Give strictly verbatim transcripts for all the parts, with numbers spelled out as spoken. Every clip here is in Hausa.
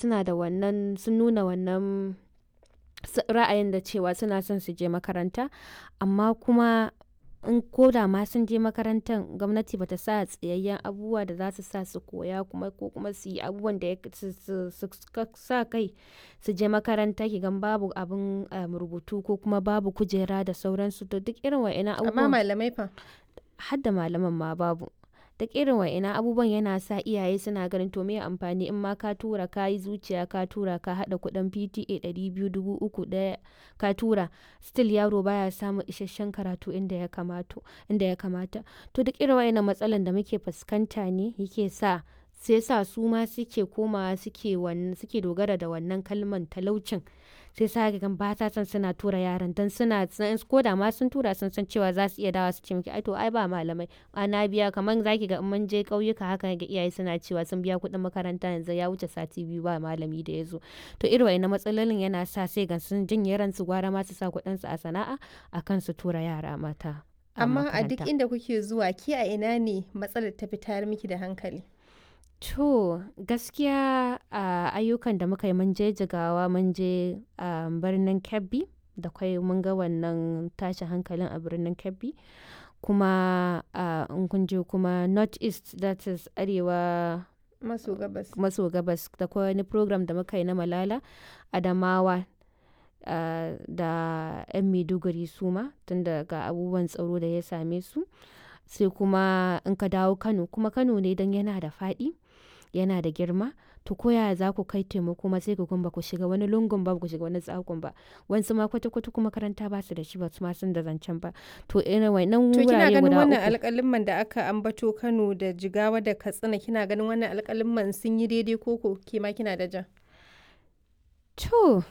suna da wannan sun nuna wannan ra'ayin da cewa suna son su je makaranta, amma kuma in ko da ma sun je makarantar gwamnati bata sa tsayayyen abubuwa da za su sa su koya kuma ko kuma su yi abubuwan da ya su sa kai su je makaranta ki gan babu abin rubutu ko kuma babu kujera da sauransu, to duk irin wa'ina abubuwan. Amma malamai fa? Har da malaman ma babu. Duk irin wa'ina abubuwan yana sa iyaye suna ganin to me amfani in ma ka tura ka yi zuciya ka tura ka haɗa kuɗin P T A ɗari biyu dubu uku ɗaya ka tura still yaro baya samun isasshen karatu inda ya kamato inda ya kamata. To duk irin wa'innan matsalan da muke fuskanta ne yake sa sai sa su ma suke komawa suke wannan suke dogara da wannan kalman talaucin. Sai sa ka gan ba sa son suna tura yaran dan suna ko da ma sun tura sun san cewa za su iya dawo su ce miki ai to ai ba malamai a na biya kaman zaki ga in mun je ƙauyuka haka ga iyaye suna cewa sun biya kuɗin makaranta yanzu ya wuce sati biyu ba malami da ya zo. To irin wa'innan matsalolin yana sa sai ga sun janye ransu gwara ma su sa kuɗinsu a sana'a akan su tura yara mata a Amma a makaranta. duk inda kuke zuwa ki a ina ne matsalar ta fi tayar miki da hankali? To gaskiya a ayyukan da muka yi mun je Jigawa mun je a birnin Kebbi da kwai mun ga wannan tashin hankalin a birnin Kebbi kuma a in kun je kuma North East that is arewa Maso gabas. maso gabas da kwai wani program da muka yi na Malala Adamawa uh, da 'yan Maiduguri su ma tun daga abubuwan tsaro da ya same su. Sai kuma in ka dawo Kano kuma Kano ne don yana da faɗi yana da girma to ko yaya za ku kai taimako ma sai ku kun ba ku shiga wani lungun ba ku shiga wani tsakon ba wasu ma kwata-kwata kuma makaranta ba su da shi ba su ma sun da zancen ba to irin wannan To kina wurare ganin guda wannan uku alƙalimman da aka ambato Kano da Jigawa da Katsina kina ganin wannan alƙalimman sun yi daidai ko ko ke ma kina da ja? to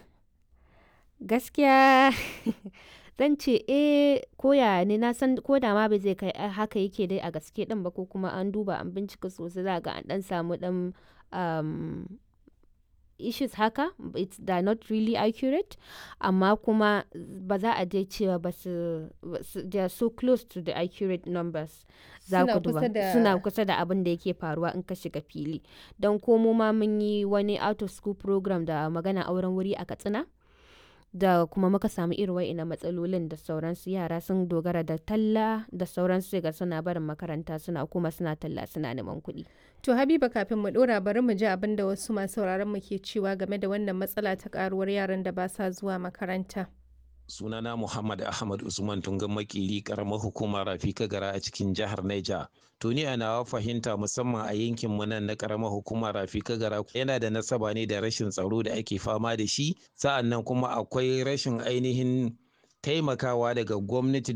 gaskiya zan ce eh ko yaya ne na san ko da ma bai zai kai haka yake dai a gaske din ba ko kuma an duba an bincika sosai za ga an dan samu dan um, issues haka it's they're not really accurate amma kuma ba za a je cewa ba su they are so close to the accurate numbers za Suna ku duba kusa da- suna kusa da abin da yake faruwa in ka shiga fili don ko mu ma mun yi wani out of school program da magana auren wuri a Katsina da kuma muka samu irin wa'ina matsalolin da sauransu yara sun dogara da talla da sauransu ga suna barin makaranta suna kuma suna talla suna neman kuɗi. To Habiba kafin mu ɗora bari mu ji abin da wasu masu sauraron mu ke cewa game da wannan matsala ta karuwar yaran da ba sa zuwa makaranta. Sunana Muhammad Ahmad Usman Tungan Makili karamar hukumar Rafi Kagara a cikin jihar Niger. To ni a nawa fahimta musamman a yankin mu nan na karamar hukumar Rafi Kagara yana da nasaba ne da rashin tsaro da ake fama da shi, sa'an nan kuma akwai rashin ainihin taimakawa daga gwamnati